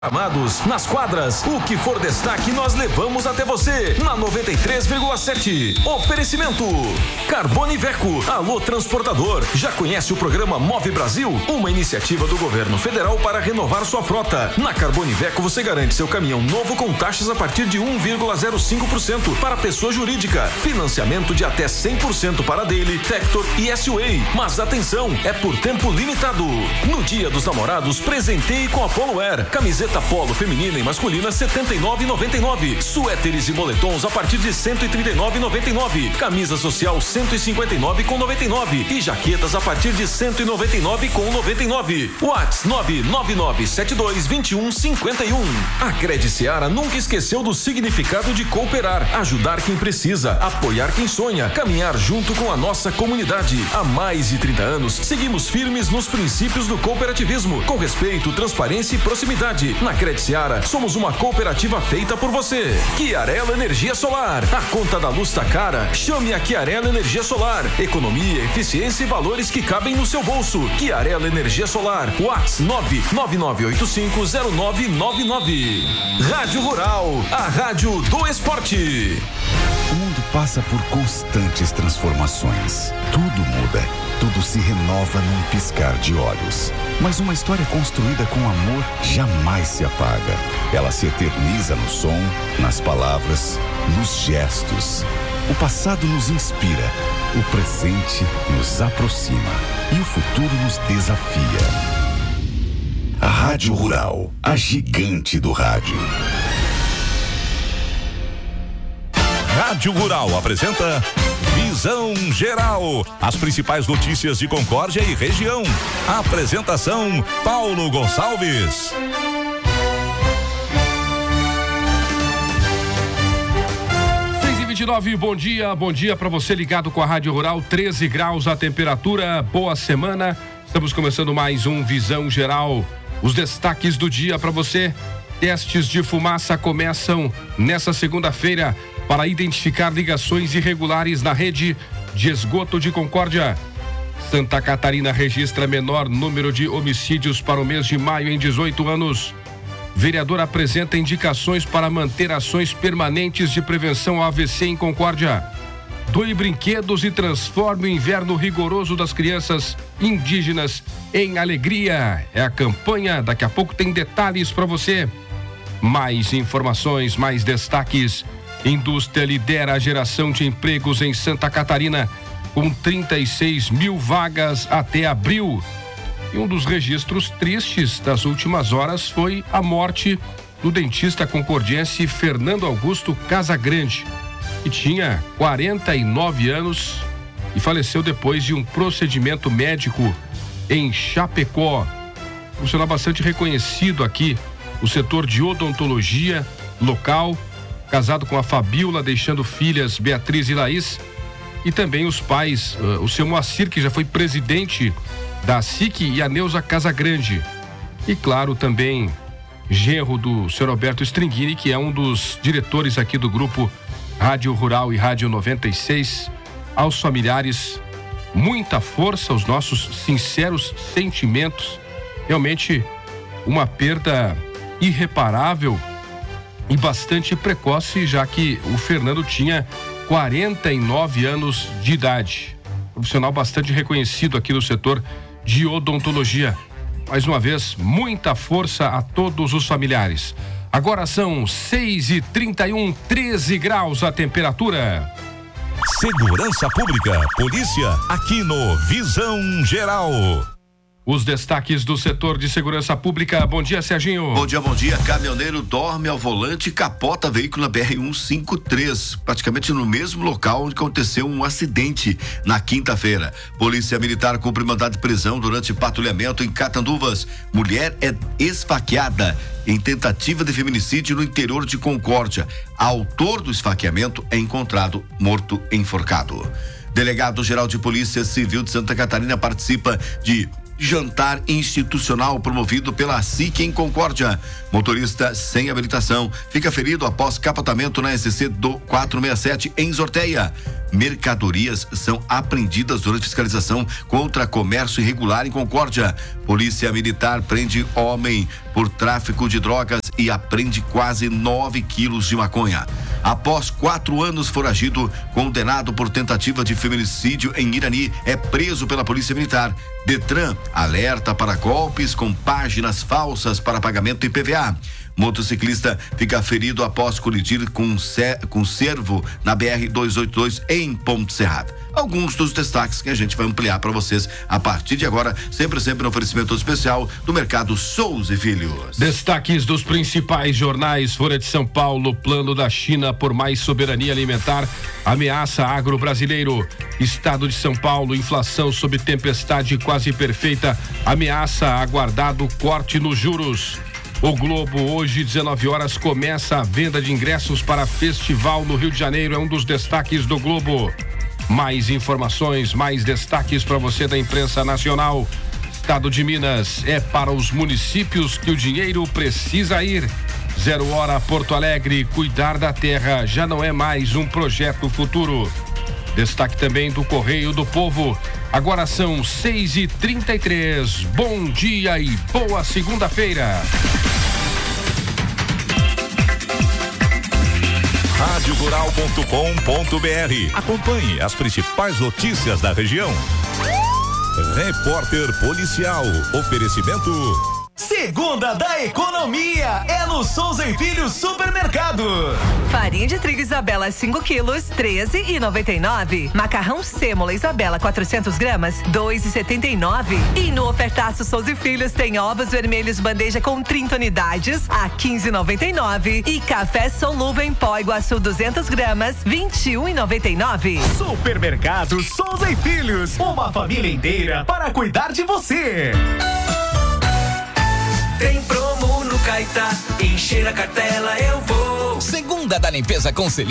Amados, nas quadras, o que for destaque nós levamos até você, na 93,7. Oferecimento Carbone Iveco, alô transportador, já conhece o programa Move Brasil? Uma iniciativa do governo federal para renovar sua frota. Na Carbone Iveco você garante seu caminhão novo com taxas a partir de 1,05% para pessoa jurídica, financiamento de até 100% para Daily, Tector e S-Way. Mas atenção, é por tempo limitado. No Dia dos Namorados, presenteie com a Polo Air, camiseta polo feminina e masculina R$ 79,99. Suéteres e moletons a partir de R$ 139,99. Camisa social R$ 159,99 e jaquetas a partir de R$ 199,99. Whats 999722151. A Cred Seara nunca esqueceu do significado de cooperar, ajudar quem precisa, apoiar quem sonha, caminhar junto com a nossa comunidade. Há mais de 30 anos, seguimos firmes nos princípios do cooperativismo, com respeito, transparência e proximidade. Na Cred Seara, somos uma cooperativa feita por você. Chiarello Energia Solar. A conta da luz tá cara? Chame a Chiarello Energia Solar. Economia, eficiência e valores que cabem no seu bolso. Chiarello Energia Solar. Whats 999850999. Rádio Rural, a rádio do esporte. O mundo passa por constantes transformações. Tudo muda. Tudo se renova num piscar de olhos. Mas uma história construída com amor jamais se apaga. Ela se eterniza no som, nas palavras, nos gestos. O passado nos inspira, o presente nos aproxima e o futuro nos desafia. A Rádio Rural, a gigante do rádio. Rádio Rural apresenta Visão Geral. As principais notícias de Concórdia e região. Apresentação Paulo Gonçalves. 6h29, bom dia para você ligado com a Rádio Rural, 13 graus a temperatura, boa semana. Estamos começando mais um Visão Geral. Os destaques do dia para você. Testes de fumaça começam nessa segunda-feira para identificar ligações irregulares na rede de esgoto de Concórdia. Santa Catarina registra menor número de homicídios para o mês de maio em 18 anos. Vereador apresenta indicações para manter ações permanentes de prevenção ao AVC em Concórdia. Doe brinquedos e transforme o inverno rigoroso das crianças indígenas em alegria. É a campanha, daqui a pouco tem detalhes para você. Mais informações, mais destaques. Indústria lidera a geração de empregos em Santa Catarina, com 36 mil vagas até abril. E um dos registros tristes das últimas horas foi a morte do dentista concordiense Fernando Augusto Casagrande, que tinha 49 anos e faleceu depois de um procedimento médico em Chapecó. Um profissional bastante reconhecido aqui, o setor de odontologia local, casado com a Fabíola, deixando filhas Beatriz e Laís, e também os pais, o seu Moacir, que já foi presidente da SIC, e a Neuza Casagrande. E claro, também genro do senhor Alberto Stringini, que é um dos diretores aqui do grupo Rádio Rural e Rádio 96. Aos familiares, muita força, os nossos sinceros sentimentos. Realmente uma perda irreparável e bastante precoce, já que o Fernando tinha 49 anos de idade. Profissional bastante reconhecido aqui no setor de odontologia. Mais uma vez, muita força a todos os familiares. Agora são 6h31, 13 graus a temperatura. Segurança Pública, polícia, aqui no Visão Geral. Os destaques do setor de segurança pública. Bom dia, Serginho. Bom dia. Caminhoneiro dorme ao volante e capota veículo na BR-153, praticamente no mesmo local onde aconteceu um acidente na quinta-feira. Polícia Militar cumpre mandado de prisão durante patrulhamento em Catanduvas. Mulher é esfaqueada em tentativa de feminicídio no interior de Concórdia. Autor do esfaqueamento é encontrado morto enforcado. Delegado-geral de Polícia Civil de Santa Catarina participa de jantar institucional promovido pela SIC em Concórdia. Motorista sem habilitação fica ferido após capotamento na SC do 467 em Zorteia. mercadorias são apreendidas durante fiscalização contra comércio irregular em Concórdia. Polícia Militar prende homem por tráfico de drogas e apreende quase 9 quilos de maconha. Após 4 anos foragido, condenado por tentativa de feminicídio em Irani, é preso pela Polícia Militar. Detran alerta para golpes com páginas falsas para pagamento IPVA. Motociclista fica ferido após colidir com cervo na BR-282 em Ponte Serrada. Alguns dos destaques que a gente vai ampliar para vocês a partir de agora, sempre no oferecimento especial do Mercado Souza e Filhos. Destaques dos principais jornais: Folha de São Paulo, plano da China por mais soberania alimentar ameaça agro brasileiro. Estado de São Paulo, inflação sob tempestade quase perfeita ameaça aguardado corte nos juros. O Globo, hoje, 19 horas, começa a venda de ingressos para festival no Rio de Janeiro. É um dos destaques do Globo. Mais informações, mais destaques para você da imprensa nacional. Estado de Minas, é para os municípios que o dinheiro precisa ir. 0 hora, Porto Alegre, cuidar da terra já não é mais um projeto futuro. Destaque também do Correio do Povo. Agora são 6h33. Bom dia e boa segunda-feira. radiorural.com.br. Acompanhe as principais notícias da região. Repórter Policial. Oferecimento. Segunda da economia é no Souza e Filhos Supermercado. Farinha de trigo Isabela 5 quilos, 13,99. Macarrão sêmola Isabela 400 gramas, 2,79. E no ofertaço Souza e Filhos tem ovos vermelhos bandeja com 30 unidades a 15,99. E café solúvel em pó Iguaçu 200 gramas, 21,99. Supermercado Souza e Filhos, uma família inteira para cuidar de você. Tem promo no Caetá, encher a cartela eu vou. Segunda da limpeza com